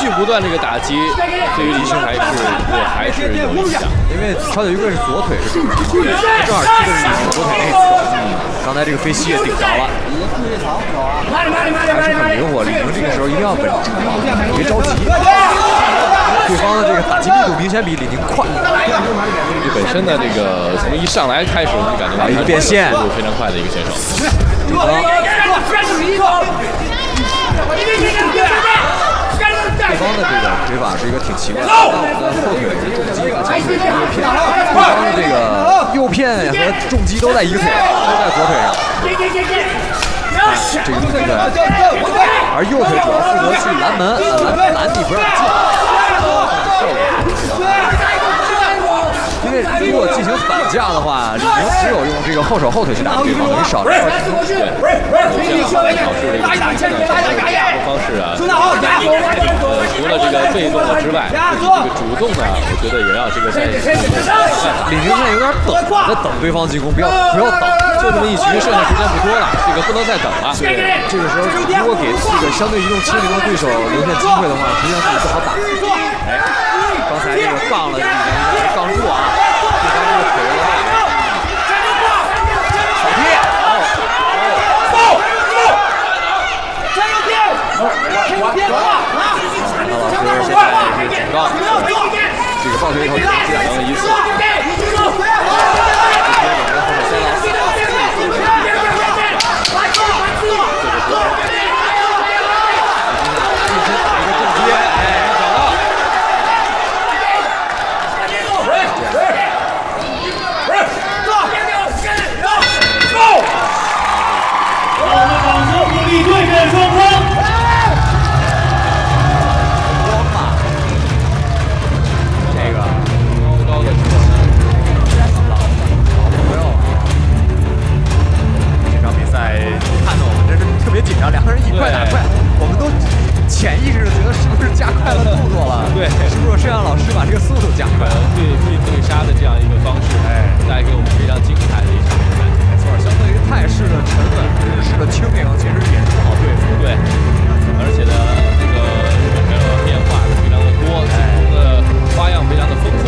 续不断这个打击，对于李迅还是有影响。 因为曹九一贵是左腿是正好踢的是李迅左腿内侧。刚才这个飞膝也顶着了，还是很灵活。李宁这个时候一定要稳住啊，别着急。对方的这个打击力度明显比李宁快。 本身的这个从一上来开始，我们就感觉到一个变线速度非常快的一个选手。 对方的这个腿法是一个挺奇怪的，后腿是重击和前腿是右片，对方的这个右片和重击都在一个腿，都在左腿上。这个，而右腿主要负责去拦门，拦你不让进。因为如果进行反架的话，李宁只有用这个后手后腿去打对方，等于少了一块进攻。 对，考试这个方式啊，除了这个被动的之外，这个主动呢，我觉得也要这个在。 李宁现在有点在等对方进攻，不要等， 就这么一局，剩下时间不多了，这个不能再等了。 对，这个时候如果给这个相对移动轻灵的对手留下机会的话，实际上是不好打。哎，刚才这个杠了，李宁应该是杠住啊。对方这个腿了，小踢，这个抱腿以后只能一次。别紧张，两个人一快打快，我们都潜意识的觉得是不是加快了动作了？ 对， 是不是摄像老师把这个速度加快了？ 对杀的这样一个方式，带给我们非常精彩的一场比赛。 没错，相对于泰式的沉稳，日式的轻灵，其实也不好对付。 对，而且呢，这个变化非常的多，进攻的花样非常的丰富，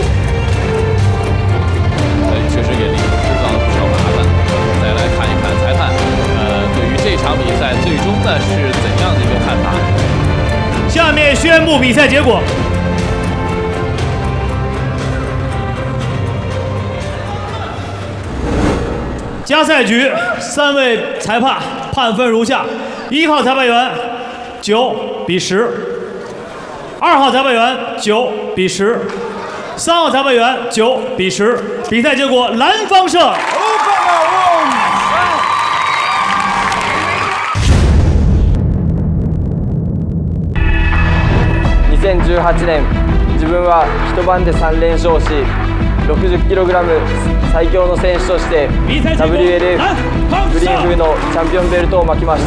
确实给李宁制造了不少麻烦。再来看一看裁判，对于这场比赛最终呢是怎样的一个看法？ 下面宣布比赛结果。加赛局3位裁判判分如下：1号裁判员9比10，2号裁判员9比10，3号裁判员9比10。比赛结果，蓝方胜。 2018年、自分は一晩で3連勝し、60kg 最強の選手として WLF グリーン風のチャンピオンベルトを巻きました。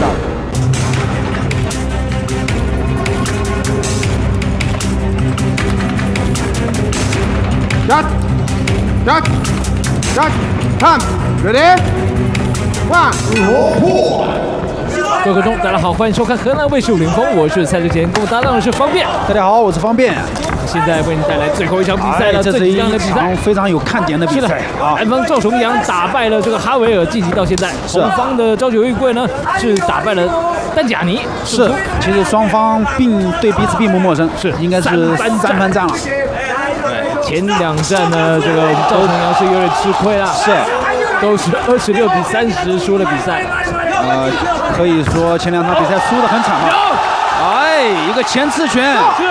各位观众，大家好，欢迎收看河南卫视501风，我是赛事前跟我搭档的是方便。 大家好，我是方便。 现在为您带来最后一场比赛了， 这是一场非常有看点的比赛啊！ 南方赵崇阳打败了这个哈维尔，晋级到现在。红方的朝九玉贵呢是打败了丹贾尼。 是，其实双方对彼此并不陌生，是应该是3番战了。 对，前2战呢，这个赵崇阳是有点吃亏了， 是， 都是26比30输了比赛。 可以说前2场比赛输得很惨了。哎，一个前刺拳。 是。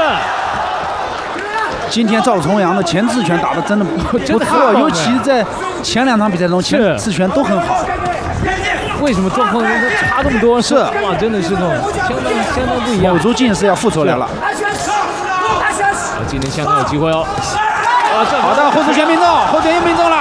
今天赵崇阳的前刺拳打得真的不错，尤其在前2场比赛中，前刺拳都很好。 为什么状况差这么多？ 是哇，真的是那种相当不一样。 某族近视要复出来了。 今天相当有机会哦。 好的，后刺拳命中，后拳又命中了。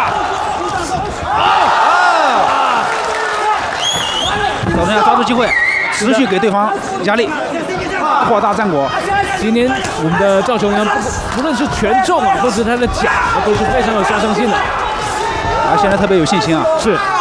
赵崇阳抓住机会，持续给对方压力，扩大战果。 今天我们的赵崇阳不论是拳重啊，或者他的脚，都是非常有杀伤性的。 现在特别有信心啊。 是。